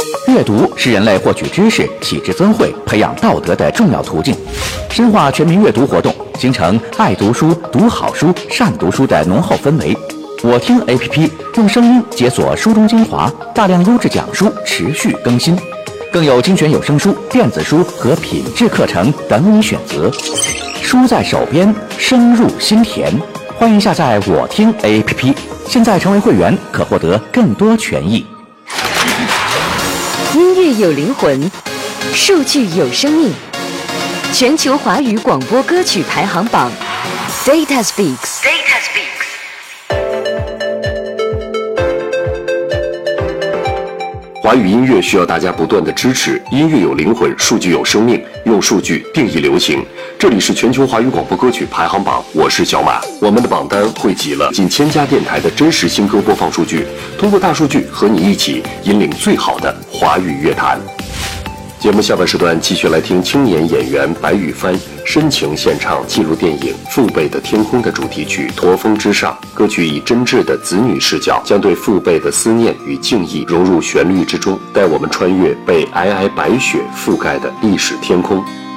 阅读是人类获取知识、体质增慧、培养道德的重要途径。深化全民阅读活动，形成爱读书、读好书、善读书的浓厚氛围。我听 APP 用声音解锁书中精华，大量优质讲书持续更新，更有精选有声书、电子书和品质课程等你选择。书在手边，声入心田。欢迎下载我听 APP， 现在成为会员可获得更多权益。 音乐有灵魂，数据有生命。全球华语广播歌曲排行榜 Data Speaks。 华语音乐需要大家不断的支持，音乐有灵魂，数据有生命，用数据定义流行。这里是全球华语广播歌曲排行榜，我是小马。我们的榜单汇集了近1000家电台的真实新歌播放数据，通过大数据和你一起引领最好的华语乐坛。节目下半时段继续来听青年演员白羽帆深情献唱进入电影《父辈的天空》的主题曲《驼峰之上》。歌曲以真挚的子女视角，将对父辈的思念与敬意融入旋律之中，带我们穿越被皑皑白雪覆盖的历史天空。